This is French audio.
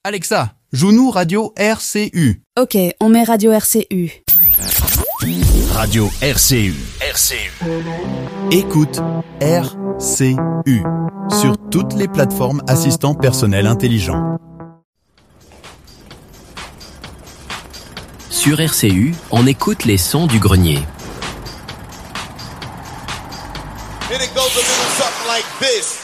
Alexa, joue-nous Radio RCU. Ok, on met Radio RCU. Radio RCU. Écoute RCU sur toutes les plateformes assistants personnels intelligents. Sur RCU, on écoute les sons du grenier. And it goes a little something like this.